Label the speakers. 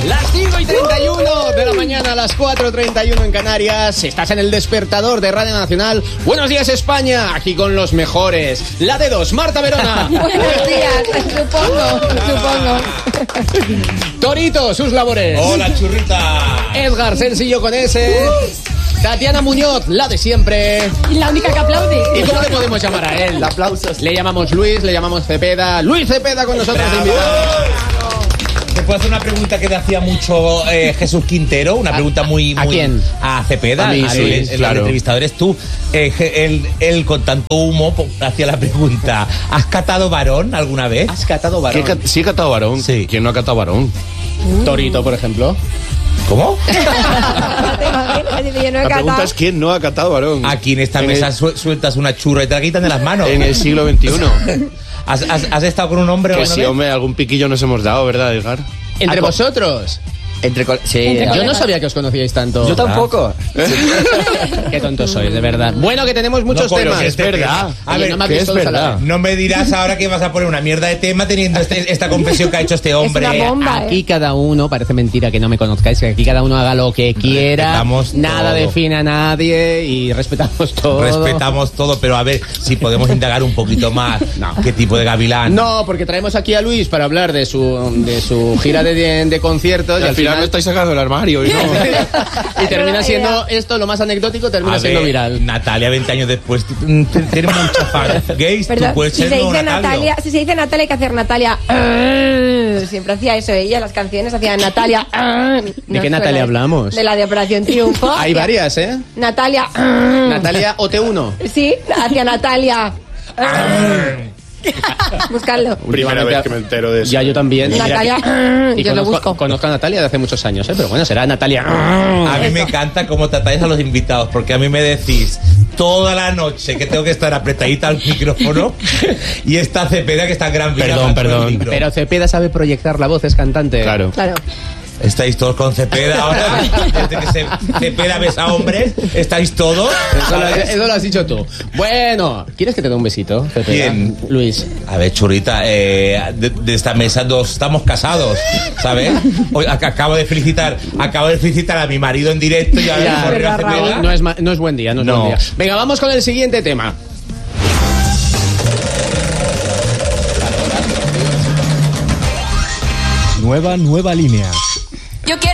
Speaker 1: Las 5:31 de la mañana, a las 4:31 en Canarias. Estás en el despertador de Radio Nacional. Buenos días, España. Aquí con los mejores. La de dos, Marta Verona.
Speaker 2: Buenos días, supongo.
Speaker 1: Torito, sus labores.
Speaker 3: Hola, churrita.
Speaker 1: Edgar, sencillo con ese. Tatiana Muñoz, la de siempre.
Speaker 2: Y la única que aplaude.
Speaker 1: ¿Y cómo le podemos llamar a él?
Speaker 4: Aplausos.
Speaker 1: Le llamamos Luis, le llamamos Cepeda. Luis Cepeda con nosotros.
Speaker 3: ¿Te puedo hacer una pregunta que te hacía mucho Jesús Quintero? Una pregunta muy...
Speaker 1: ¿A quién?
Speaker 3: A Cepeda.
Speaker 1: A mí, sí,
Speaker 3: el
Speaker 1: claro.
Speaker 3: entrevistador eres tú. Él con tanto humo hacía la pregunta: ¿has catado varón alguna vez?
Speaker 1: ¿Has catado varón?
Speaker 4: Sí he catado varón.
Speaker 3: Sí.
Speaker 4: ¿Quién no ha catado varón?
Speaker 1: Torito, por ejemplo.
Speaker 3: ¿Cómo?
Speaker 4: La pregunta es ¿quién no ha catado varón?
Speaker 3: Aquí en esta mesa sueltas una churra y te la quitan de las manos.
Speaker 4: En el siglo XXI.
Speaker 3: ¿Has estado con un hombre
Speaker 4: Que
Speaker 3: alguna
Speaker 4: sí,
Speaker 3: vez?
Speaker 4: hombre, algún piquillo nos hemos dado, ¿verdad, Edgar?
Speaker 1: ¿Entre vosotros?
Speaker 2: Entre
Speaker 1: Yo no sabía que os conocíais tanto.
Speaker 5: Yo tampoco.
Speaker 1: Qué tontos sois, de verdad. Bueno, que tenemos muchos
Speaker 3: No, pero
Speaker 1: temas.
Speaker 3: que
Speaker 4: Es verdad.
Speaker 3: A
Speaker 1: Oye,
Speaker 3: ver,
Speaker 1: no me has
Speaker 4: que
Speaker 1: visto
Speaker 4: es
Speaker 1: el
Speaker 4: verdad.
Speaker 1: salario.
Speaker 3: no me dirás ahora que vas a poner una mierda de tema teniendo esta confesión que ha hecho este hombre.
Speaker 2: una bomba.
Speaker 1: Aquí cada uno, parece mentira que no me conozcáis, que aquí cada uno haga lo que quiera,
Speaker 3: Respetamos
Speaker 1: nada
Speaker 3: todo.
Speaker 1: define a nadie y respetamos todo.
Speaker 3: Respetamos todo, pero a ver si podemos indagar un poquito más. ¿Qué tipo de gavilán?
Speaker 1: No, porque traemos aquí a Luis para hablar de su gira de conciertos
Speaker 4: Y
Speaker 1: y
Speaker 4: al final me estáis sacando del armario y no.
Speaker 1: y termina siendo esto lo más anecdótico, termina
Speaker 3: A
Speaker 1: siendo
Speaker 3: ver,
Speaker 1: viral.
Speaker 3: Natalia, 20 años después, tiene mucha fan. Gays, tú
Speaker 2: Perdón,
Speaker 3: puedes
Speaker 2: si
Speaker 3: ser
Speaker 2: se
Speaker 3: nuevo
Speaker 2: dice
Speaker 3: Natalio.
Speaker 2: Natalia, si se dice Natalia hay que hacer Natalia. Siempre hacía eso ella, las canciones hacían Natalia.
Speaker 1: ¿De qué Natalia hablamos?
Speaker 2: De la de Operación Triunfo.
Speaker 1: Hay varias, ¿eh?
Speaker 2: Natalia.
Speaker 1: Natalia OT1.
Speaker 2: Sí, hacia Natalia. Buscadlo.
Speaker 4: Primera vez que me entero de eso.
Speaker 1: Ya yo también.
Speaker 2: Natalia.
Speaker 1: Y
Speaker 2: Yo lo
Speaker 1: conozco,
Speaker 2: busco.
Speaker 1: conozco a Natalia de hace muchos años, ¿eh? Pero bueno, será Natalia.
Speaker 3: A mí me encanta cómo tratáis a los invitados, porque a mí me decís toda la noche que tengo que estar apretadita al micrófono y esta Cepeda que está en Gran Vía.
Speaker 4: Perdón.
Speaker 1: Pero Cepeda sabe proyectar la voz, es cantante.
Speaker 4: Claro.
Speaker 2: Claro.
Speaker 3: Estáis todos con Cepeda ahora, desde que Cepeda besa a hombres, estáis todos.
Speaker 1: Eso lo has dicho tú. Bueno, ¿quieres que te dé un besito, Cepeda?
Speaker 3: ¿Quién?
Speaker 1: Luis.
Speaker 3: A ver, churrita, de esta mesa dos estamos casados, ¿sabes? Hoy acabo de felicitar a mi marido en directo y ahora
Speaker 1: Ya,
Speaker 3: me corre a
Speaker 2: verdad,
Speaker 3: Cepeda.
Speaker 1: No es buen día, no es
Speaker 3: No.
Speaker 1: buen día. Venga, vamos con el siguiente tema.
Speaker 6: Nueva línea.
Speaker 7: Yo quiero